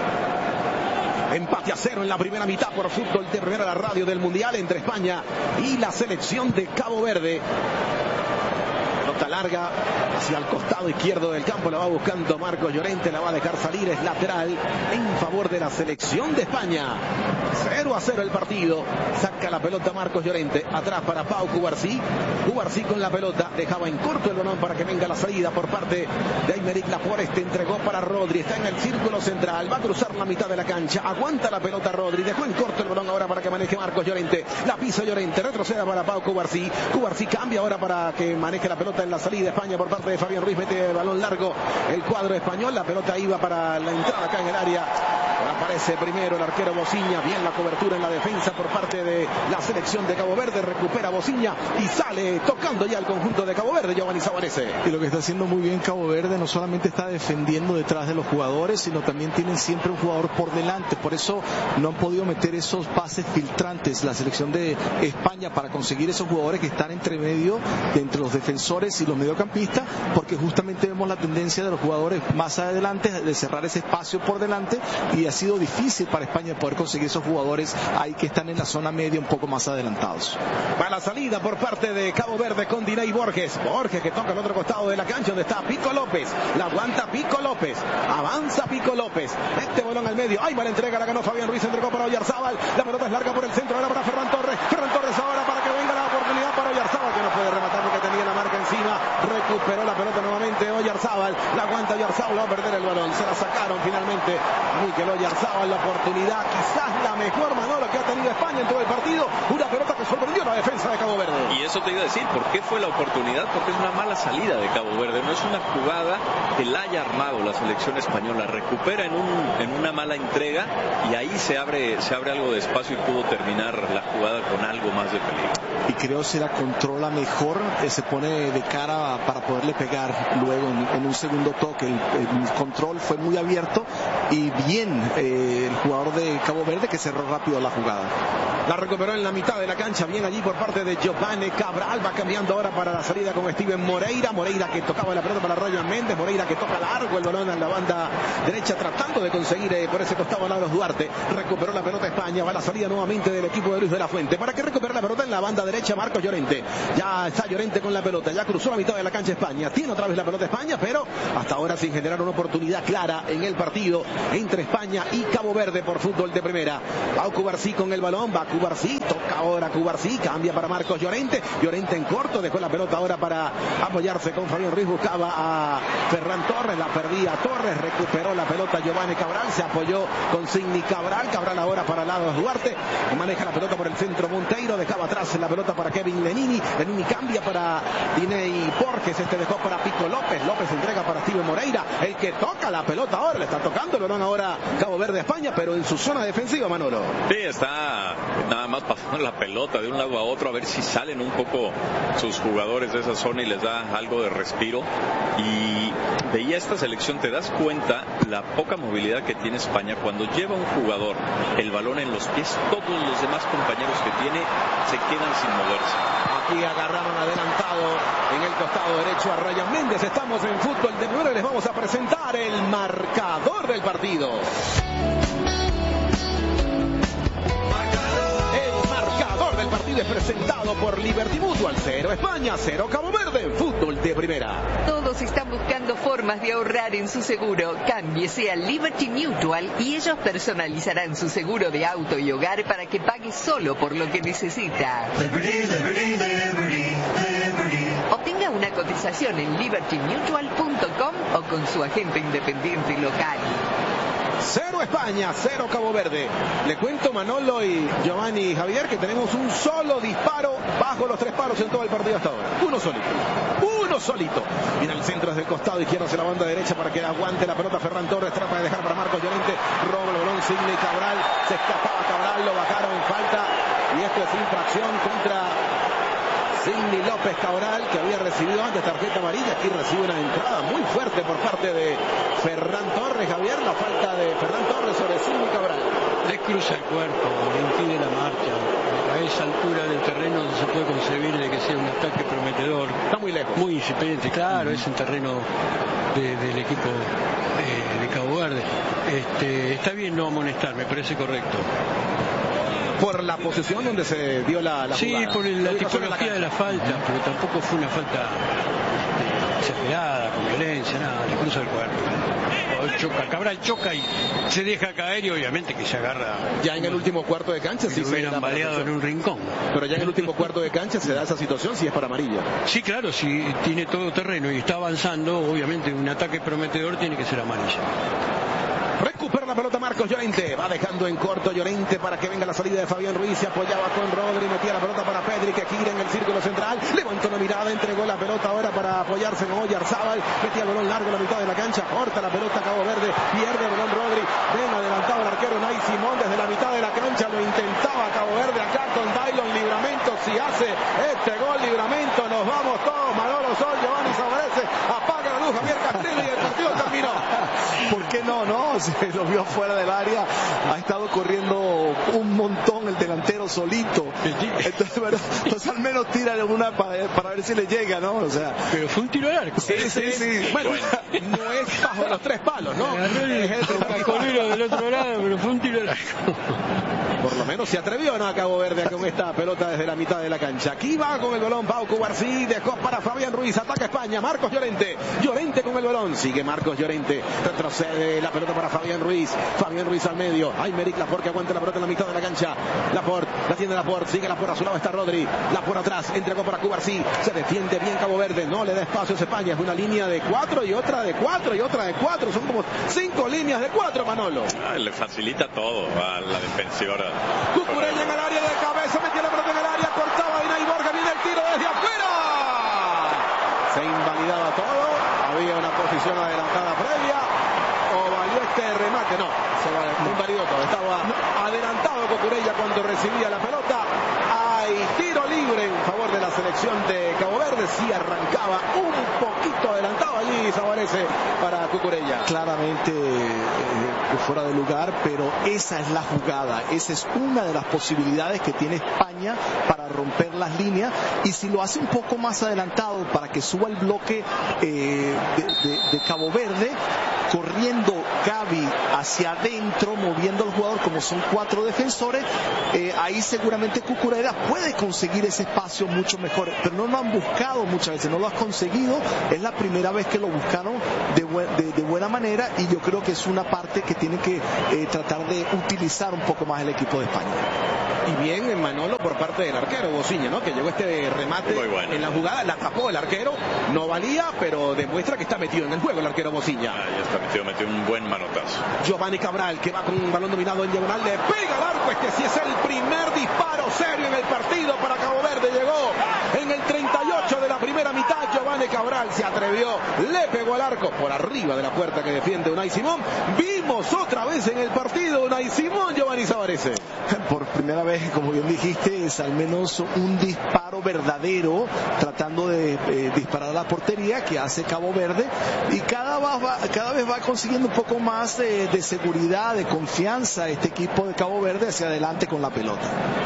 Empate a 0 en la primera mitad por fútbol de primera, la radio del Mundial entre España y la selección de Cabo Verde. Pelota larga hacia el costado izquierdo del campo, la va buscando Marcos Llorente, la va a dejar salir, es lateral en favor de la selección de España. 0-0 el partido, saca la pelota Marcos Llorente, atrás para Pau Cubarsí con la pelota, dejaba en corto el balón para que venga la salida por parte de Aymeric Laporte, entregó para Rodri, está en el círculo central, va a cruzar la mitad de la cancha, aguanta la pelota Rodri, dejó en corto el balón ahora para que maneje Marcos Llorente, la pisa Llorente, retroceda para Pau Cubarsí cambia ahora para que maneje la pelota en la salida España por parte de Fabián Ruiz, mete el balón largo el cuadro español, la pelota iba para la entrada acá en el área, aparece primero el arquero Bociña, bien la cobertura en la defensa por parte de la selección de Cabo Verde, recupera Bociña y sale tocando ya el conjunto de Cabo Verde, Giovanni Savarese. Y lo que está haciendo muy bien Cabo Verde, no solamente está defendiendo detrás de los jugadores, sino también tienen siempre un jugador por delante, por eso no han podido meter esos pases filtrantes la selección de España para conseguir esos jugadores que están entre medio, entre los defensores y los mediocampistas, porque justamente vemos la tendencia de los jugadores más adelante de cerrar ese espacio por delante y ha sido difícil para España poder conseguir esos jugadores ahí que están en la zona media un poco más adelantados. Va la salida por parte de Cabo Verde con Diney Borges que toca al otro costado de la cancha donde está Pico López, la aguanta Pico López, avanza Pico López, mete balón al medio, ahí va la entrega, la ganó Fabián Ruiz, entregó para Oyarzábal, la pelota es larga por el centro, ahora para Ferran Torres ahora para que venga la oportunidad para Oyarzábal que no puede rematar porque tenía la marca encima, recupera recuperó la pelota nuevamente Oyarzábal, la aguanta Oyarzábal, va a perder el balón, se la sacaron finalmente Mikel Oyarzábal, la oportunidad, quizás la mejor Manolo que ha tenido España en todo el partido, una pelota que sorprendió la defensa de Cabo Verde. Y eso te iba a decir, ¿por qué fue la oportunidad? Porque es una mala salida de Cabo Verde, no es una jugada que la haya armado la selección española, recupera en una mala entrega y ahí se abre algo de espacio y pudo terminar la jugada con algo más de peligro. Y creo se la controla mejor, se pone de cara para poderle pegar luego en un segundo toque. El control fue muy abierto y bien el jugador de Cabo Verde que cerró rápido la jugada. La recuperó en la mitad de la cancha, bien allí por parte de Giovanni Cabral, va cambiando ahora para la salida con Steven Moreira, Moreira que tocaba la pelota para Ryan Méndez, Moreira que toca largo el balón en la banda derecha tratando de conseguir por ese costado a Laros Duarte, recuperó la pelota España, va la salida nuevamente del equipo de Luis de la Fuente, para que recupere la pelota en la banda derecha Marcos Llorente, ya está Llorente con la pelota, ya cruzó la mitad de la cancha España, tiene otra vez la pelota España, pero hasta ahora sin generar una oportunidad clara en el partido entre España y Cabo Verde por fútbol de primera. Va Cubarsí con el balón, va Cubarsí, toca ahora Cubarsí, cambia para Marcos Llorente, Llorente en corto, dejó la pelota ahora para apoyarse con Fabián Ruiz, buscaba a Ferran Torres, la perdía Torres, recuperó la pelota Giovanni Cabral, se apoyó con Signi Cabral, Cabral ahora para Lados Duarte, maneja la pelota por el centro Monteiro, dejaba atrás la pelota para Kevin Lenini, Lenini cambia para Diney Borges, dejó para Pico López, López entrega para Steven Moreira, el que toca la pelota ahora, le está tocando el balón ahora Cabo Verde España, pero en su zona defensiva, Manolo. Sí, está nada más pasando la pelota de un lado a otro a ver si salen un poco sus jugadores de esa zona y les da algo de respiro. Y veía esta selección, te das cuenta la poca movilidad que tiene España cuando lleva un jugador el balón en los pies, todos los demás compañeros que tiene se quedan sin moverse. Aquí agarraron adelantado en el costado derecho a Ryan Méndez. Estamos en fútbol de primera y les vamos a presentar el marcador del partido. El partido es presentado por Liberty Mutual, 0 España, 0 Cabo Verde en fútbol de primera. Todos están buscando formas de ahorrar en su seguro. Cámbiese a Liberty Mutual y ellos personalizarán su seguro de auto y hogar para que pague solo por lo que necesita. Obtenga una cotización en libertymutual.com o con su agente independiente local. 0 España, 0 Cabo Verde. Le cuento, Manolo y Giovanni y Javier, que tenemos un solo disparo bajo los 3 palos en todo el partido hasta ahora. Uno solito. Viene al centro desde el costado izquierdo hacia la banda derecha para que aguante la pelota Ferran Torres, trata de dejar para Marcos Llorente, roba el balón Sidney Cabral, se escapaba Cabral, lo bajaron en falta y esto es infracción contra Sidney López Cabral, que había recibido antes tarjeta amarilla. Aquí recibe una entrada muy fuerte por parte de Ferran Torres, Javier, la falta de Ferran Torres sobre Sidney Cabral. Le cruza el cuerpo, le impide la marcha. A esa altura del terreno se puede concebir de que sea un ataque prometedor. Está muy lejos. Muy incipiente, claro, es un terreno del equipo de Cabo Verde. Está bien no amonestar, me parece correcto. Por la posición donde se dio la jugada. Sí, por la tipología de la falta, pero tampoco fue una falta exagerada, con violencia, nada, le cruza el cuerpo. Cabral choca y se deja caer y obviamente que se agarra. Ya en el último cuarto de cancha sí se hubieran baleado en un rincón. Pero ya en el último cuarto de cancha se da esa situación si es para amarilla. Sí, claro, si tiene todo terreno y está avanzando, obviamente un ataque prometedor tiene que ser amarilla. Recupera la pelota Marcos Llorente, va dejando en corto Llorente para que venga la salida de Fabián Ruiz, se apoyaba con Rodri, metía la pelota para Pedri que gira en el círculo central, levantó la mirada, entregó la pelota ahora para apoyarse en Oyarzábal, metía el balón largo en la mitad de la cancha, corta la pelota Cabo Verde, pierde el balón Rodri, ven adelantado el arquero Nay Simón desde la mitad de la cancha, lo intentaba Cabo Verde acá con Dailon Livramento, si hace este gol Livramento nos vamos todos, Manolo Sol, Giovanni Savarese, apaga la luz Javier Castillo y el partido terminó. ¿Por qué no? Se lo vio fuera del área, ha estado corriendo un montón el delantero solito, entonces al menos tira una para ver si le llega, ¿no? O sea, pero fue un tiro al arco. Sí. Bueno, no es bajo los 3 palos, ¿no? Es el cacolero del otro lado, pero fue un tiro al arco. Por lo menos se atrevió, ¿no? A Cabo Verde con esta pelota desde la mitad de la cancha. Aquí va con el balón Pau Cubarsí, dejó para Fabián Ruiz, ataca España, Marcos Llorente. Llorente con el balón, sigue Marcos Llorente, retrocede la pelota para Fabián Ruiz al medio. Aymeric Laporte que aguanta la pelota en la mitad de la cancha. Laporte, la tiene Laporte, sigue Laporte, a su lado está Rodri. Laporte atrás, entregó para Cubarsí, se defiende bien Cabo Verde, no le da espacio a España. Es una línea de 4 y otra de 4 y otra de 4. Son como 5 líneas de 4, Manolo. Le facilita todo a la defensora. Cucurella en el área de cabeza, metió la pelota en el área, cortaba Inay Borja, viene el tiro desde afuera. Se invalidaba todo, había una posición adelantada previa, o valió este remate, no, se invalidó todo, estaba adelantado Cucurella cuando recibía la pelota. Hay tiro libre en favor de la selección de Cabo Verde, sí arrancaba un poquito adelantado allí Zabalese para Cucurella. Claramente fuera de lugar, pero esa es la jugada, esa es una de las posibilidades que tiene España para romper las líneas, y si lo hace un poco más adelantado para que suba el bloque de Cabo Verde, corriendo Gavi hacia adentro, moviendo al jugador como son 4 defensores, ahí seguramente Cucurella puede conseguir ese espacio mucho mejor, pero no lo han buscado muchas veces, no lo has conseguido, es la primera vez que lo buscaron de buena manera, y yo creo que es una parte que tiene que tratar de utilizar un poco más el equipo de España. Y bien en Manolo por parte del arquero Bociña, ¿no? Que llegó este remate en la jugada, la tapó el arquero, no valía, pero demuestra que está metido en el juego el arquero Bociña. Ya está metió un buen manotazo. Giovanni Cabral, que va con un balón dominado en diagonal, le pega al arco. Este sí es el primer disparo serio en el partido para Cabo Verde. Llegó en el 38 de la primera mitad. Giovanni Cabral se atrevió, le pegó al arco por arriba de la puerta que defiende Unai Simón. Vimos otra vez en el partido Unai Simón, Giovanni Zavarese. Por primera vez, como bien dijiste, es al menos un disparo verdadero tratando de disparar a la portería que hace Cabo Verde, y cada vez va consiguiendo un poco más de seguridad, de confianza este equipo de Cabo Verde hacia adelante con la pelota.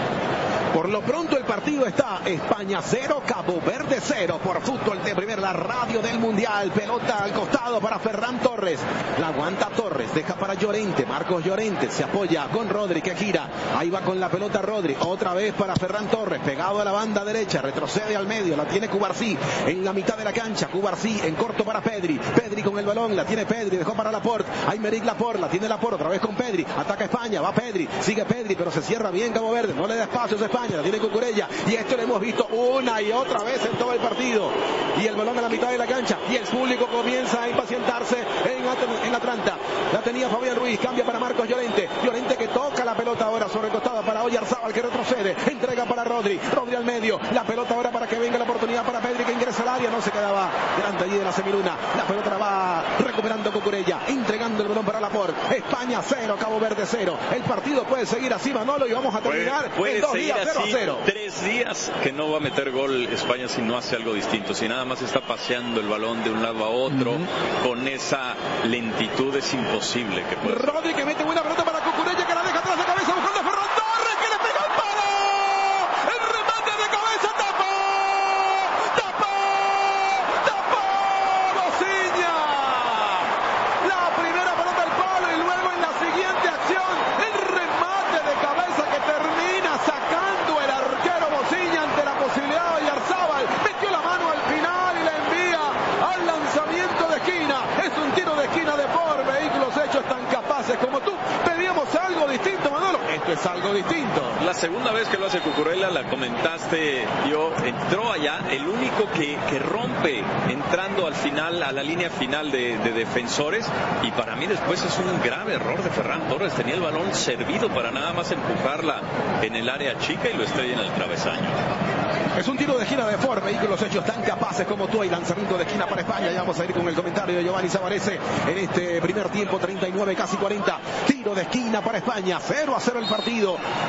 Por lo pronto el partido está España 0, Cabo Verde 0 por Fútbol de Primera, la radio del Mundial. Pelota al costado para Ferran Torres. La aguanta Torres, deja para Llorente. Marcos Llorente se apoya con Rodri que gira. Ahí va con la pelota Rodri. Otra vez para Ferran Torres, pegado a la banda derecha. Retrocede al medio, la tiene Cubarsí en la mitad de la cancha. Cubarsí en corto para Pedri. Pedri con el balón, la tiene Pedri, dejó para Laporte. Aymeric Laporte, la tiene Laporte, otra vez con Pedri. Ataca España, va Pedri, sigue Pedri, pero se cierra bien Cabo Verde. No le da espacio a España. La tiene Cucurella, y esto lo hemos visto una y otra vez en todo el partido, y el balón a la mitad de la cancha, y el público comienza a impacientarse en Atlanta. La tenía Fabián Ruiz, cambia para Marcos Llorente que toca la pelota ahora sobre costada para Oyarzábal, que retrocede, entrega para Rodri al medio, la pelota ahora para que venga la oportunidad para Pedri, que ingresa al área, no se quedaba delante allí de la semiluna, la pelota la va recuperando Cucurella, entregando el balón para Laporte. España 0, Cabo Verde 0, el partido puede seguir así, Manolo, y vamos a terminar en 2 días 0-0. 3 días que no va a meter gol España si no hace algo distinto, si nada más está paseando el balón de un lado a otro, con esa lentitud es imposible que pueda. Rodri que mete buena pelota para Cucurella, que la deja atrás de cabeza buscando a Ferran Torres, que le pega el palo, el remate de cabeza, tapó Bociña, la primera pelota al palo, y luego en la siguiente acción el remate de cabeza que termina sacando el arquero Bociña ante la posibilidad de Oyarzábal. Metió la mano al final y la envía al lanzamiento de esquina. Es un tiro de esquina de por vehículos hechos tan capaces como tú. Pedíamos algo distinto, Manolo. Esto es algo distinto. La segunda vez que lo hace Cucurella, la comentaste, entró allá, el único que rompe entrando al final, a la línea final de defensores, y para mí después es un grave error de Ferran Torres. Tenía el balón servido para nada más empujarla en el área chica y lo estrella en el travesaño. Es un tiro de esquina de Ford, vehículos hechos tan capaces como tú, y lanzamiento de esquina para España. Ya vamos a ir con el comentario de Giovanni Zavarese en este primer tiempo, 39, casi 40. Tiro de esquina para España, 0-0 el partido. A los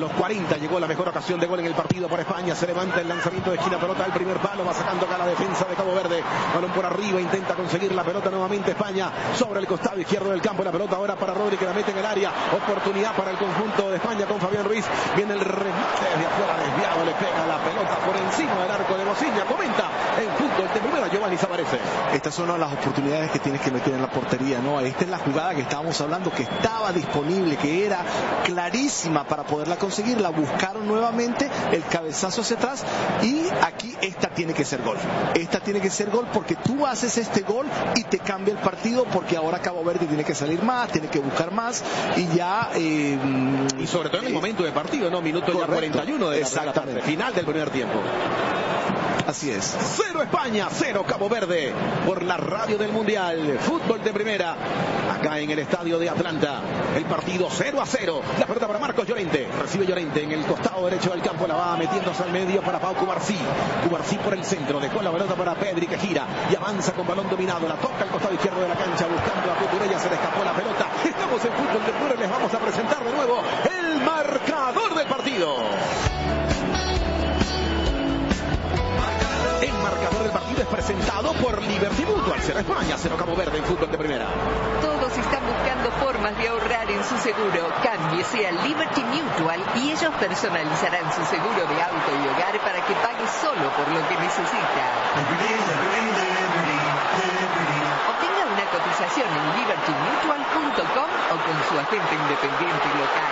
los 40 llegó la mejor ocasión de gol en el partido para España. Se levanta el lanzamiento de esquina, pelota al primer palo, va sacando acá la defensa de Cabo Verde. Balón por arriba, intenta conseguir la pelota nuevamente España sobre el costado izquierdo del campo. La pelota ahora para Rodri, que la mete en el área. Oportunidad para el conjunto de España con Fabián Ruiz. Viene el remate desde afuera, desviado, le pega la pelota por encima del arco de Bocilla. Comenta en fútbol de primera Giovanni Savarese. Estas son las oportunidades que tienes que meter en la portería, ¿no? Esta es la jugada que estábamos hablando, que estaba disponible, que era clarísima para poderla conseguir. La buscaron nuevamente, el cabezazo hacia atrás, y aquí esta tiene que ser gol. Esta tiene que ser gol porque tú haces este gol y te cambia el partido, porque ahora Cabo Verde tiene que salir más, tiene que buscar más y ya... y sobre todo en el momento de partido, ¿no? Minuto ya 41 de la parte final del primer tiempo. Así es. 0 España, 0 Cabo Verde, por la radio del Mundial. Fútbol de primera, acá en el estadio de Atlanta. El partido 0-0. La pelota para Marcos Llorente. Recibe Llorente en el costado derecho del campo. La va metiéndose al medio para Pau Cubarsí. Cubarsí por el centro. Dejó la pelota para Pedri, que gira y avanza con balón dominado. La toca al costado izquierdo de la cancha buscando a Cucurella. Se le escapó la pelota. Estamos en Fútbol de primera. Les vamos a presentar de nuevo el marcador del partido. El marcador del partido es presentado por Liberty Mutual. 0 España, 0 Cabo Verde en fútbol de primera. Todos están buscando formas de ahorrar en su seguro. Cámbiese a Liberty Mutual y ellos personalizarán su seguro de auto y hogar para que pague solo por lo que necesita. Obtenga una cotización en libertymutual.com o con su agente independiente local.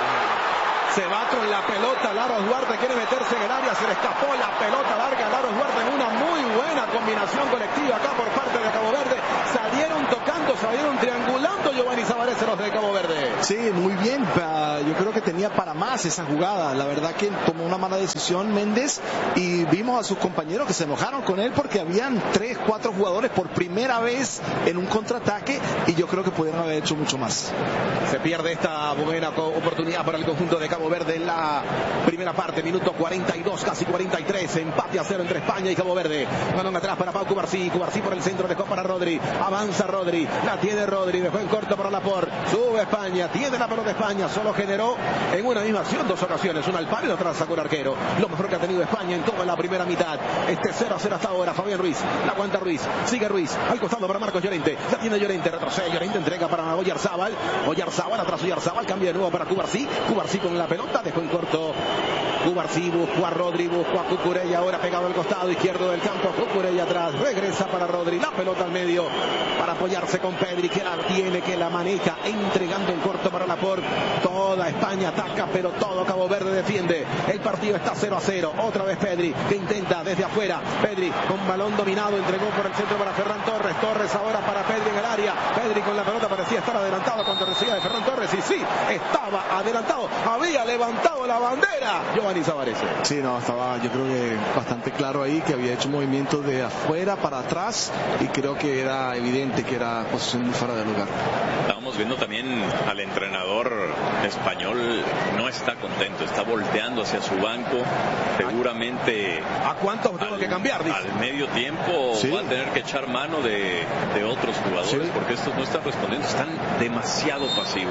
Se va con la pelota, Laros Duarte quiere meterse en el área, se le escapó la pelota larga a Laros Duarte en una muy buena combinación colectiva acá por parte de Cabo Verde. Salieron tocando, salieron triangulando Giovanni Savarese los de Cabo Verde. Sí, muy bien, yo creo que tenía para más esa jugada. La verdad que tomó una mala decisión Méndez y vimos a sus compañeros que se enojaron con él porque habían 3, 4 jugadores por primera vez en un contraataque y yo creo que pudieron haber hecho mucho más. Se pierde esta buena oportunidad para el conjunto de Cabo Verde en la primera parte, minuto 42, casi 43, empate a 0 entre España y Cabo Verde. Balón atrás para Pau Cubarsí, Cubarsí por el centro, dejó para Rodri, avanza Rodri, la tiene Rodri, dejó en corto para Laporte, sube España, tiene la pelota España, solo generó en una misma acción 2 ocasiones, una al palo y otra sacó el arquero. Lo mejor que ha tenido España en toda la primera mitad. 0-0 hasta ahora, Fabián Ruiz, la aguanta Ruiz, sigue Ruiz, al costado para Marcos Llorente, la tiene Llorente, retrocede Llorente, entrega para Oyarzábal, atrás Oyarzábal, cambia de nuevo para Cubarsí, Cubarsí con la pelota, dejó en corto Cubarsí, buscó a Rodri, buscó a Cucurella, ahora pegado al costado izquierdo del campo, Cucurella atrás, regresa para Rodri, la pelota al medio para apoyarse con Pedri, que la tiene, que la maneja, entregando en corto para Laporte. Toda España ataca, pero todo Cabo Verde defiende. El partido está 0-0, otra vez Pedri, que intenta desde afuera, Pedri con balón dominado, entregó por el centro para Ferran Torres, Torres ahora para Pedri en el área, Pedri con la pelota parecía estar adelantado cuando recibía de Ferran Torres, y sí, estaba adelantado, había levantado la bandera Giovanni Savarese. Sí, no, estaba yo creo que bastante claro ahí que había hecho movimientos de afuera para atrás y creo que era evidente que era posición muy fuera de lugar. Estábamos viendo también al entrenador español, no está contento, está volteando hacia su banco, seguramente ¿a cuántos tengo que cambiar? Dice. Al medio tiempo ¿sí? Va a tener que echar mano de otros jugadores, ¿sí? Porque estos no están respondiendo, están demasiado pasivos.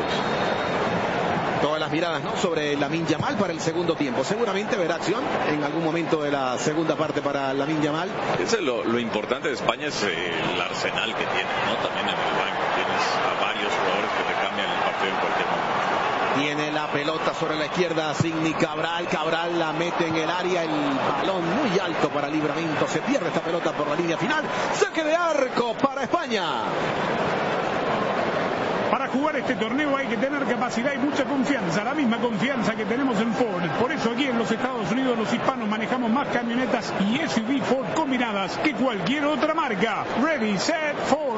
Todas las miradas, ¿no?, sobre Lamine Yamal para el segundo tiempo. Seguramente verá acción en algún momento de la segunda parte para Lamine Yamal. Ese es lo importante de España, es el arsenal que tiene, ¿no? También en el banco tienes a varios jugadores que te cambian el partido en cualquier momento. Tiene la pelota sobre la izquierda Signi Cabral, Cabral la mete en el área, el balón muy alto para Livramento, se pierde esta pelota por la línea final, saque de arco para España. Para jugar este torneo hay que tener capacidad y mucha confianza, la misma confianza que tenemos en Ford. Por eso aquí en los Estados Unidos los hispanos manejamos más camionetas y SUV Ford combinadas que cualquier otra marca. Ready, set, Ford.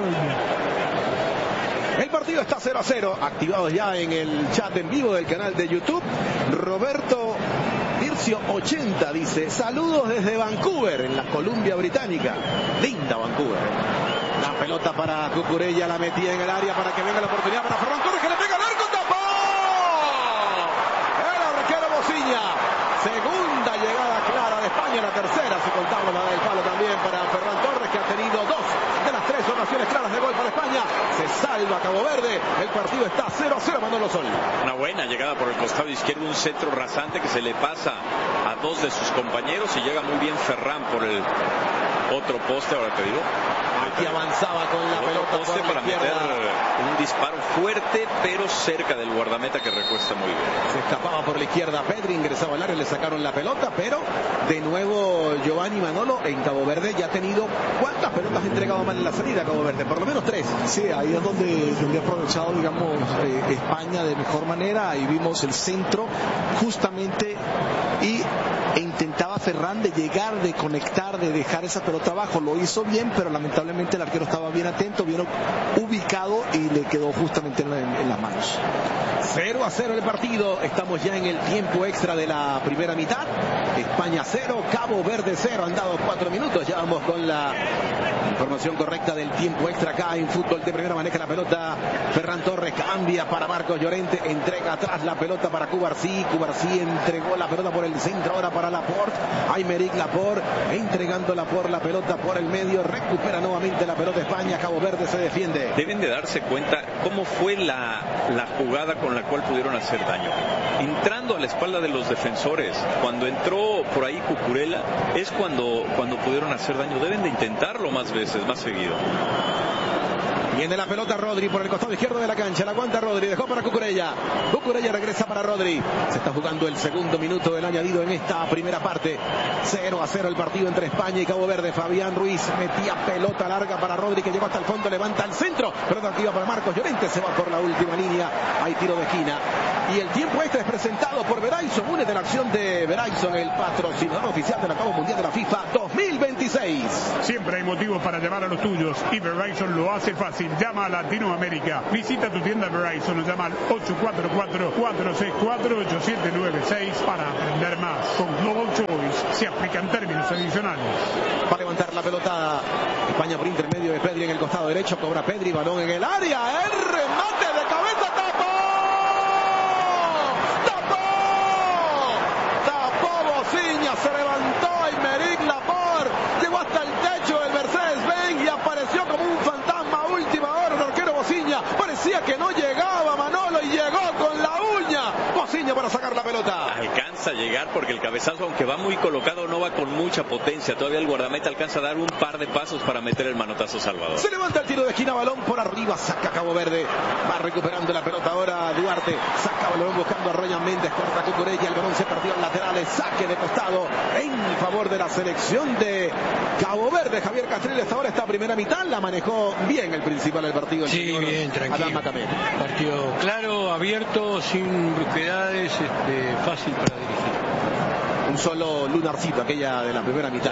El partido está 0-0, activados ya en el chat en vivo del canal de YouTube. Roberto Vircio 80 dice, saludos desde Vancouver, en la Columbia Británica. Linda Vancouver. La pelota para Cucurella, la metía en el área para que venga la oportunidad para Ferran Torres, que le pega al arco, tapó. El arquero Bocilla. Segunda llegada clara de España, la tercera, si contamos la del palo también para Ferran Torres, que ha tenido 2 de las 3 ocasiones opciones claras de gol para España. Se salva Cabo Verde. El partido está 0-0, Manolo Sol. Una buena llegada por el costado izquierdo, un centro rasante que se le pasa a dos de sus compañeros y llega muy bien Ferran por el otro poste, ahora te digo. Aquí avanzaba con la pelota poste por la para izquierda. meter un disparo fuerte, pero cerca del guardameta que recuesta muy bien. Se escapaba por la izquierda Pedri, ingresaba al área, le sacaron la pelota, pero de nuevo Giovanni Manolo en Cabo Verde ya ha tenido ¿cuántas pelotas ha entregado mal en la salida Cabo Verde? Por lo menos 3. Sí, ahí es donde ha aprovechado, digamos, España de mejor manera. Ahí vimos el centro justamente e intentaba Ferran de llegar, de conectar, de dejar esa pelota abajo. Lo hizo bien, pero lamentablemente el arquero estaba bien atento, bien ubicado y le quedó justamente en las manos. 0-0 el partido. Estamos ya en el tiempo extra de la primera mitad. España 0, Cabo Verde 0. Han dado 4 minutos. Ya vamos con la información correcta del tiempo extra acá en fútbol de primera. Maneja la pelota Ferran Torres, cambia para Marcos Llorente, entrega atrás la pelota para Cubarsí. Cubarsí entregó la pelota por el centro, ahora para Laporte. Aymeric Laporte entregando la pelota por el medio. Recupera nuevamente la pelota España. Cabo Verde se defiende. Deben de darse cuenta cómo fue la jugada con la cual pudieron hacer daño. Entrando a la espalda de los defensores, cuando entró por ahí Cucurella, es cuando pudieron hacer daño. Deben de intentarlo más veces, más seguido. Viene la pelota Rodri por el costado izquierdo de la cancha. La aguanta Rodri, dejó para Cucurella. Cucurella regresa para Rodri. Se está jugando el segundo minuto del añadido en esta primera parte. 0-0 el partido entre España y Cabo Verde. Fabián Ruiz metía pelota larga para Rodri, que llegó hasta el fondo, levanta al centro. Pelota activa para Marcos Llorente, se va por la última línea. Hay tiro de esquina. Y el tiempo extra es presentado por Verizon. Únete a la acción de Verizon, el patrocinador oficial de la Copa Mundial de la FIFA 2026. Siempre hay motivos para llamar a los tuyos y Verizon lo hace fácil. Llama a Latinoamérica. Visita tu tienda Verizon o llama al 844-464-8796 para aprender más. Con Global Choice se aplican términos adicionales. Para levantar la pelota España por intermedio de Pedri en el costado derecho. Cobra Pedri, balón en el área. El remate de cabeza, tapó Bociña, se levantó Aymeric Laporte, llegó hasta el techo del Mercedes-Benz y apareció como un fantasma a última hora. El arquero Bociña parecía que no llegaba, Manolo, y llegó con la uña Bociña para sacar la pelota. Alcanza a llegar porque el cabezazo, aunque va muy colocado, no va con mucha potencia. Todavía el guardameta alcanza a dar un par de pasos para meter el manotazo salvador. Se levanta el tiro de esquina, balón por arriba, saca Cabo Verde, va recuperando la pelota ahora Duarte, saca balón buscando a Ryan Méndez, corta Cucurella, el balón se partió al lateral, saque de costado en favor de la selección de Cabo Verde. Javier Castril hasta ahora esta primera mitad la manejó bien el principal del partido. Sí, bien, tranquilo. Partido claro, abierto, sin brusquedades, fácil para dirigir. Un solo lunarcito, aquella de la primera mitad.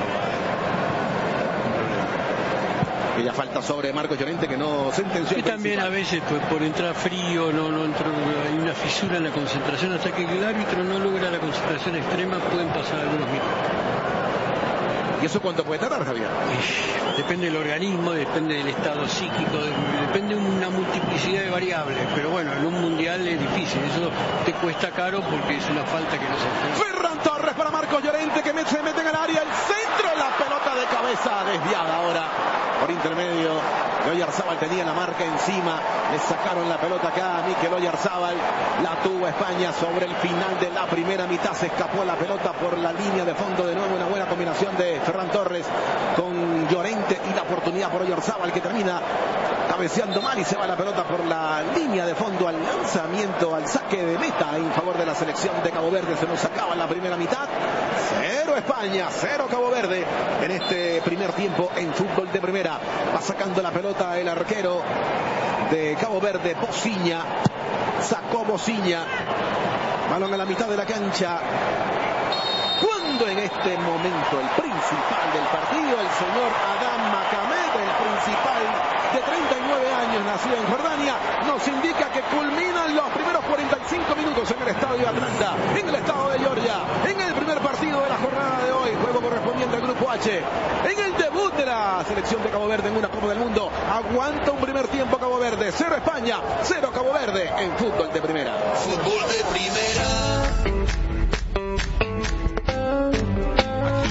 Aquella falta sobre Marcos Llorente que no sentenció. Y también a veces por entrar frío, no entró, hay una fisura en la concentración. Hasta que el árbitro no logra la concentración extrema, pueden pasar algunos minutos. ¿Y eso cuánto puede tardar, Javier? Depende del organismo, depende del estado psíquico, depende de una multiplicidad de variables. Pero bueno, en un mundial es difícil, eso te cuesta caro porque es una falta que no se hace. Ferran Torres para Marcos Llorente que se mete en el área, el centro, la pelota de cabeza desviada ahora por intermedio de Oyarzábal, tenía la marca encima, le sacaron la pelota acá a Mikel Oyarzábal, la tuvo España sobre el final de la primera mitad, se escapó la pelota por la línea de fondo, de nuevo una buena combinación de Ferran Torres con Llorente y la oportunidad por Oyarzábal que termina cabeceando mal y se va la pelota por la línea de fondo al lanzamiento, al saque de meta en favor de la selección de Cabo Verde. Se nos acaba la primera mitad. 0 España, 0 Cabo Verde en este primer tiempo en fútbol de primera. Va sacando la pelota el arquero de Cabo Verde, Bociña. Sacó Bociña. Balón a la mitad de la cancha. Cuando en este momento el principal del partido, el señor Adam Macamed, el principal de 39 años, nacido en Jordania, nos indica que culminan los primeros 45 minutos en el estadio Atlanta, en el estado de Georgia, en el primer partido de la jornada de hoy, juego correspondiente al grupo H, en el debut de la selección de Cabo Verde en una Copa del Mundo. Aguanta un primer tiempo Cabo Verde, 0 España, 0 Cabo Verde en fútbol de primera. Fútbol de primera.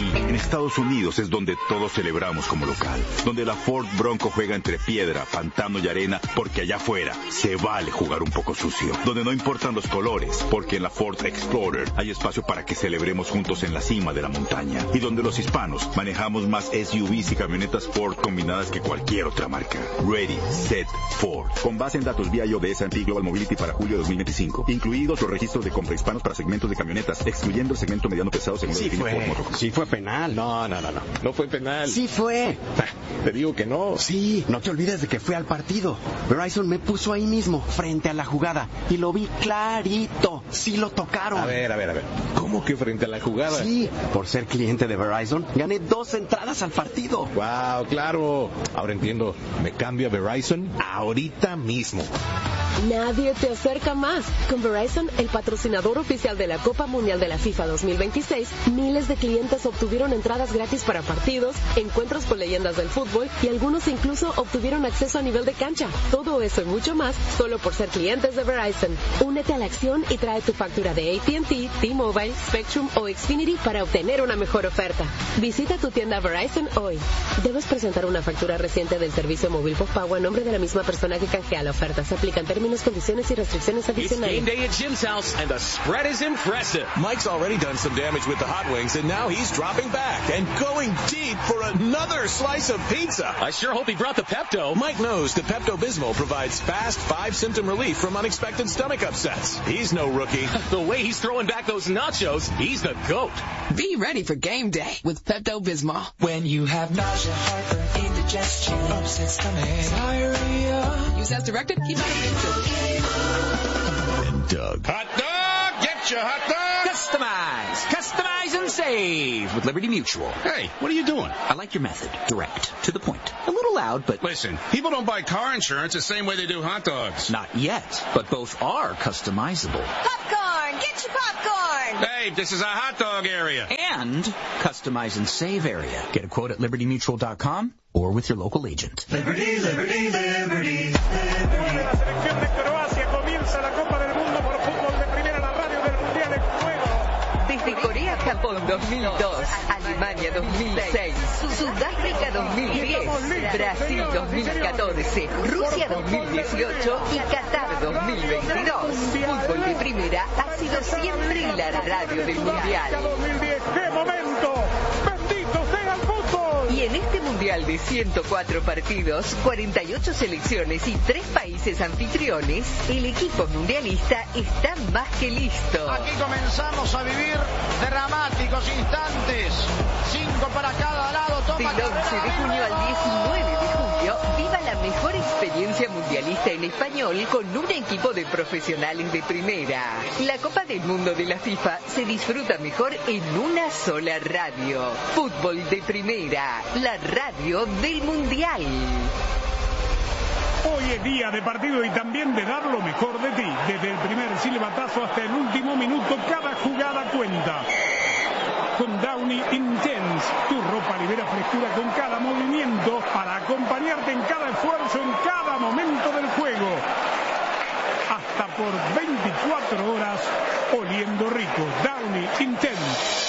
Estados Unidos es donde todos celebramos como local, donde la Ford Bronco juega entre piedra, pantano y arena, porque allá afuera se vale jugar un poco sucio, donde no importan los colores, porque en la Ford Explorer hay espacio para que celebremos juntos en la cima de la montaña, y donde los hispanos manejamos más SUVs y camionetas Ford combinadas que cualquier otra marca. Ready, Set, Ford. Con base en datos BIO de S&P Global Mobility para julio de 2025, incluidos los registros de compra hispanos para segmentos de camionetas, excluyendo el segmento mediano pesado según lo define Ford Motor. Sí fue penal. No fue penal. Sí fue. Te digo que no. Sí, no te olvides de que fue al partido. Verizon me puso ahí mismo, frente a la jugada, y lo vi clarito. Sí lo tocaron. A ver. ¿Cómo que frente a la jugada? Sí, por ser cliente de Verizon, gané 2 entradas al partido. Wow, claro. Ahora entiendo. Me cambio a Verizon ahorita mismo. Nadie te acerca más. Con Verizon, el patrocinador oficial de la Copa Mundial de la FIFA 2026, miles de clientes obtuvieron entradas gratis para partidos, encuentros con leyendas del fútbol y algunos incluso obtuvieron acceso a nivel de cancha. Todo eso y mucho más solo por ser clientes de Verizon. Únete a la acción y trae tu factura de AT&T, T-Mobile, Spectrum o Xfinity para obtener una mejor oferta. Visita tu tienda Verizon hoy. Debes presentar una factura reciente del servicio móvil postpago a nombre de la misma persona que canjea la oferta. Se aplican términos, condiciones y restricciones adicionales. It's game day at Jim's house, and the spread is impressive. Mike's already done some damage with the hot wings, and now he's dropping back and going deep for another slice of pizza. I sure hope he brought the Pepto. Mike knows that Pepto-Bismol provides fast 5-symptom relief from unexpected stomach upsets. He's no rookie. The way he's throwing back those nachos, he's the GOAT. Be ready for game day with Pepto-Bismol. When you have nausea, heartburn, indigestion, upset stomach, diarrhea. Use as directed. Keep it And Doug. Hot dog! Get your hot dog! Customize and save with Liberty Mutual. Hey, what are you doing? I like your method. Direct. To the point. A little loud, but... Listen, people don't buy car insurance the same way they do hot dogs. Not yet, but both are customizable. Popcorn! Get your popcorn! Hey, this is a hot dog area. And customize and save area. Get a quote at libertymutual.com or with your local agent. Liberty, liberty, liberty, liberty. La selección de Croacia comienza la Copa del Mundo por fútbol de primera, la radio del Mundial en juego. Desde Corea-Japón 2002, Alemania 2006, Sudáfrica 2010, Brasil 2014, Rusia 2018 y Qatar 2022. Fútbol de primera ha sido siempre la radio del Mundial. 2010, ¡qué momento! ¡Bendito sea el fútbol! Y en este Mundial de 104 partidos, 48 selecciones y 3 países anfitriones, el equipo mundialista está más que listo. Aquí comenzamos a vivir dramáticos instantes. 5 para cada lado. Toma Del 11 de junio al 19 de julio, viva la mejor experiencia mundialista en español con un equipo de profesionales de primera. La Copa del Mundo de la FIFA se disfruta mejor en una sola radio. Fútbol de primera, la radio del Mundial. Hoy es día de partido y también de dar lo mejor de ti. Desde el primer silbatazo hasta el último minuto, cada jugada cuenta. Con Downy Intense, tu ropa libera frescura con cada movimiento para acompañarte en cada esfuerzo, en cada momento del juego. Hasta por 24 horas oliendo rico. Downy Intense.